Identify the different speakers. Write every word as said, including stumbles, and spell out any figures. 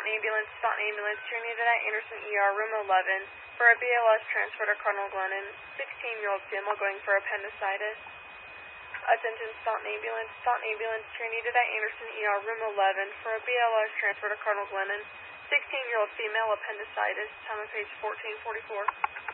Speaker 1: Staunton Ambulance, Staunton Ambulance, Trinity tonight, Anderson E R, room eleven, for a B L S transfer to Cardinal Glennon, sixteen-year-old female going for appendicitis. Attention Staunton Ambulance, Staunton Ambulance, Trinity tonight, Anderson E R, room eleven, for a B L S transfer to Cardinal Glennon, sixteen-year-old female appendicitis, time of page fourteen forty-four.